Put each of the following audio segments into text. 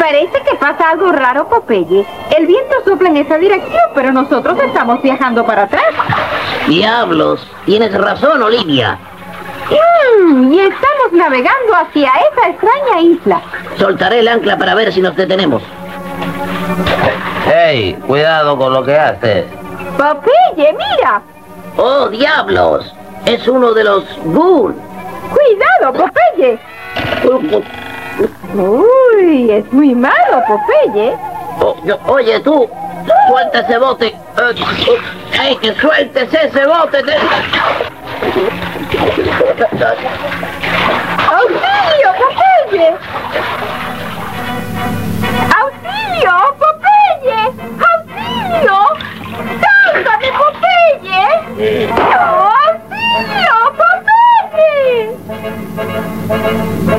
Parece que pasa algo raro, Popeye. El viento sopla en esa dirección, pero nosotros estamos viajando para atrás. Diablos, tienes razón, Olivia. Y estamos navegando hacia esa extraña isla. Soltaré el ancla para ver si nos detenemos. ¡Ey! Cuidado con lo que haces. Popeye, mira. ¡Oh, diablos! Es uno de los Goon. Cuidado, Popeye. Uy, es muy malo, Popeye. Oye, tú, suelta ese bote. ¡Ey, que sueltes ese bote! ¡Auxilio, Popeye! ¡Auxilio, Popeye! ¡Auxilio! ¡Sálvame, Popeye! ¡Auxilio, Popeye!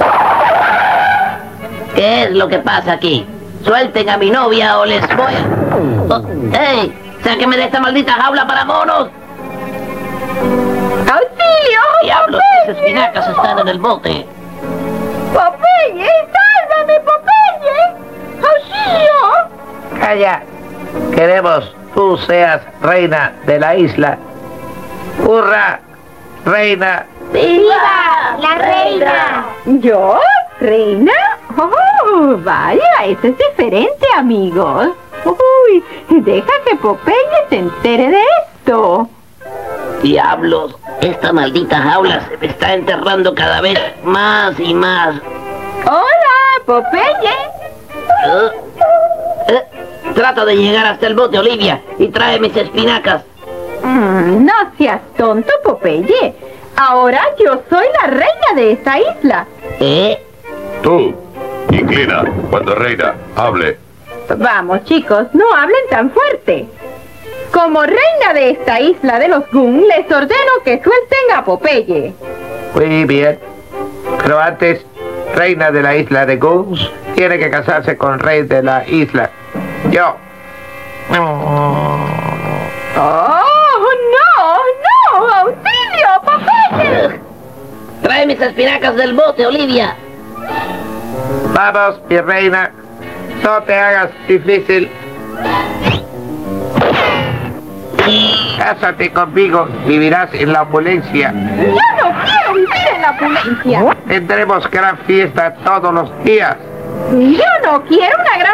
¿Qué es lo que pasa aquí? Suelten a mi novia o les voy a... ¡Ey! ¡Sáquenme de esta maldita jaula para monos! ¡Auxilio, ¡Diablos! Popeye! ¡Las espinacas están en el bote! ¡Popeye! ¡Sálvame, Popeye! ¡Auxilio! Calla. Queremos tú seas reina de la isla. ¡Hurra! ¡Reina! ¡Viva la reina! ¿Yo? ¿Reina? Oh, vaya, eso es diferente, amigos. Uy, deja que Popeye se entere de esto. ¡Diablos! Esta maldita jaula se me está enterrando cada vez más y más. ¡Hola, Popeye! Trata de llegar hasta el bote, Olivia, y trae mis espinacas. No seas tonto, Popeye. Ahora yo soy la reina de esta isla. Tú, inclina, cuando reina, hable. Vamos, chicos, no hablen tan fuerte. Como reina de esta isla de los Goon, les ordeno que suelten a Popeye. Muy bien. Pero antes, reina de la isla de Goons tiene que casarse con rey de la isla. Yo. ¡Oh, no! ¡No! ¡Auxilio, Popeye! Trae mis espinacas del bote, Olivia. Vamos, mi reina. No te hagas difícil. Cásate conmigo, vivirás en la opulencia. ¡Yo no quiero vivir en la opulencia! Tendremos gran fiesta todos los días. ¡Yo no quiero una gran